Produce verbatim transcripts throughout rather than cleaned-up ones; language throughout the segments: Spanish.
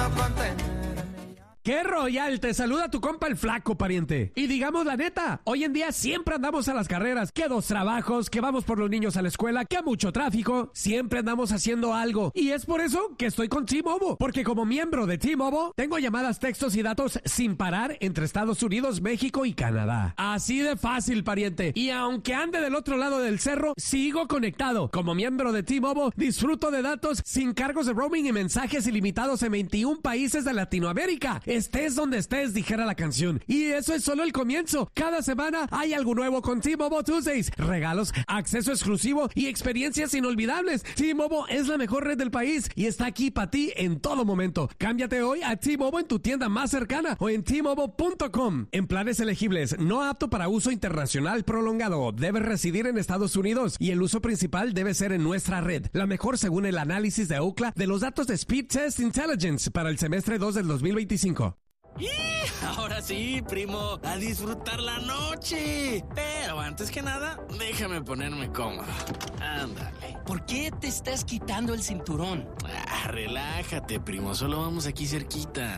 ¡Qué royal! Te saluda tu compa el flaco, pariente. Y digamos la neta, hoy en día siempre andamos a las carreras, que dos trabajos, que vamos por los niños a la escuela, que mucho tráfico, siempre andamos haciendo algo. Y es por eso que estoy con T-Mobile, porque como miembro de T-Mobile, tengo llamadas, textos y datos sin parar entre Estados Unidos, México y Canadá. Así de fácil, pariente. Y aunque ande del otro lado del cerro, sigo conectado. Como miembro de T-Mobile, disfruto de datos sin cargos de roaming y mensajes ilimitados en veintiún países de Latinoamérica. Estés donde estés, dijera la canción. Y eso es solo el comienzo. Cada semana hay algo nuevo con T-Mobile Tuesdays. Regalos, acceso exclusivo y experiencias inolvidables. T-Mobile es la mejor red del país y está aquí para ti en todo momento. Cámbiate hoy a T-Mobile en tu tienda más cercana o en T Mobile punto com. En planes elegibles, no apto para uso internacional prolongado. Debes residir en Estados Unidos y el uso principal debe ser en nuestra red. La mejor según el análisis de Ookla de los datos de Speed Test Intelligence para el semestre dos del dos mil veinticinco. ¡Y! Ahora sí, primo, a disfrutar la noche. Pero antes que nada, déjame ponerme cómodo. Ándale. ¿Por qué te estás quitando el cinturón? Ah, relájate, primo, solo vamos aquí cerquita.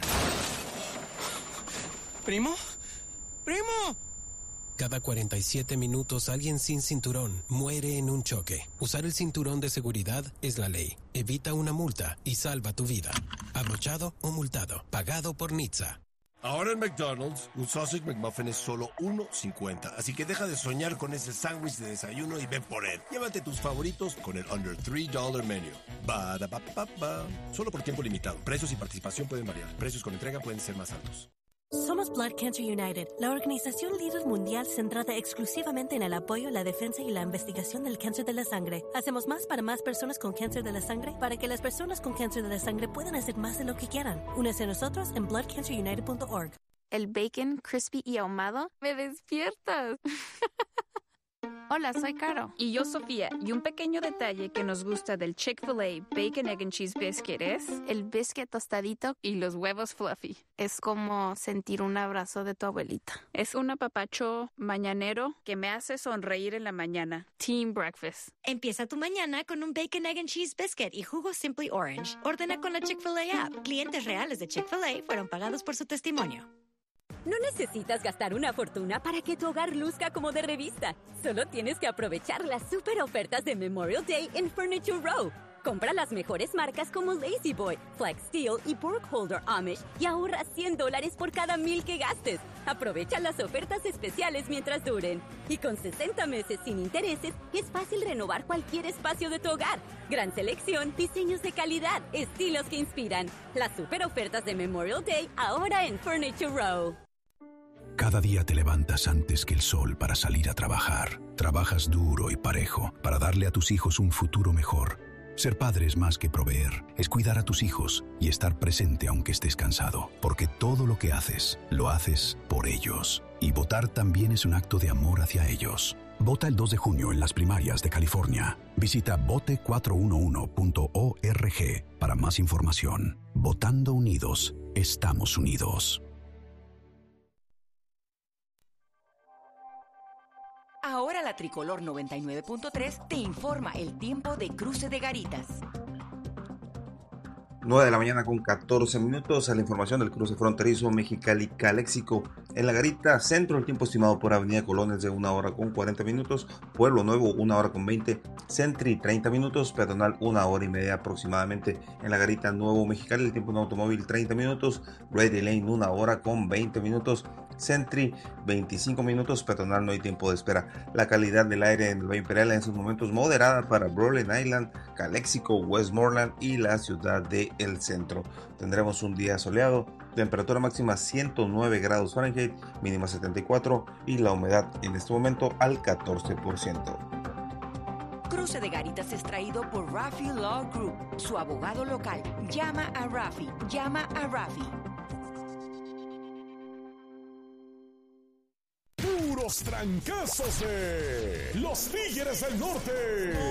¿Primo? ¡Primo! Cada cuarenta y siete minutos alguien sin cinturón muere en un choque. Usar el cinturón de seguridad es la ley. Evita una multa y salva tu vida. Abrochado o multado. Pagado por N H T S A. Ahora en McDonald's, un Sausage McMuffin es solo uno cincuenta. Así que deja de soñar con ese sándwich de desayuno y ven por él. Llévate tus favoritos con el Under tres dólares Menu. Ba-da-ba-ba-ba. Solo por tiempo limitado. Precios y participación pueden variar. Precios con entrega pueden ser más altos. Somos Blood Cancer United, la organización líder mundial centrada exclusivamente en el apoyo, la defensa y la investigación del cáncer de la sangre. Hacemos más para más personas con cáncer de la sangre para que las personas con cáncer de la sangre puedan hacer más de lo que quieran. Únese a nosotros en blood cancer united punto org. El bacon crispy y ahumado me despiertas. Hola, soy Caro. Y yo, Sofía. Y un pequeño detalle que nos gusta del Chick-fil-A Bacon, Egg and Cheese Biscuit es... el biscuit tostadito y los huevos fluffy. Es como sentir un abrazo de tu abuelita. Es un apapacho mañanero que me hace sonreír en la mañana. Team Breakfast. Empieza tu mañana con un Bacon, Egg and Cheese Biscuit y jugo Simply Orange. Ordena con la Chick-fil-A app. Clientes reales de Chick-fil-A fueron pagados por su testimonio. No necesitas gastar una fortuna para que tu hogar luzca como de revista. Solo tienes que aprovechar las super ofertas de Memorial Day en Furniture Row. Compra las mejores marcas como Lazy Boy, Flex Steel y Burkholder Amish y ahorra cien dólares por cada mil que gastes. Aprovecha las ofertas especiales mientras duren. Y con sesenta meses sin intereses, es fácil renovar cualquier espacio de tu hogar. Gran selección, diseños de calidad, estilos que inspiran. Las super ofertas de Memorial Day ahora en Furniture Row. Cada día te levantas antes que el sol para salir a trabajar. Trabajas duro y parejo para darle a tus hijos un futuro mejor. Ser padre es más que proveer, es cuidar a tus hijos y estar presente aunque estés cansado. Porque todo lo que haces, lo haces por ellos. Y votar también es un acto de amor hacia ellos. Vota el dos de junio en las primarias de California. Visita vote cuatro uno uno punto org para más información. Votando unidos, estamos unidos. Ahora la Tricolor noventa y nueve punto tres te informa el tiempo de Cruce de Garitas. nueve de la mañana con catorce minutos a la información del cruce fronterizo Mexicali-Caléxico. En la Garita Centro el tiempo estimado por Avenida Colón es de una hora con cuarenta minutos, Pueblo Nuevo una hora con veinte, Sentry treinta minutos, Peatonal una hora y media aproximadamente. En la Garita Nuevo Mexicali el tiempo en automóvil treinta minutos, Ready Lane una hora con veinte minutos, Sentry veinticinco minutos, Peatonal no hay tiempo de espera. La calidad del aire en el Valle Imperial en estos momentos moderada para Brawling Island, Caléxico, Westmoreland y la ciudad de El Centro. Tendremos un día soleado, temperatura máxima ciento nueve grados Fahrenheit, mínima setenta y cuatro y la humedad en este momento al catorce por ciento. Cruce de Garitas es traído por Rafi Law Group, su abogado local. Llama a Rafi, llama a Rafi. Puros trancazos de los Tigres del Norte.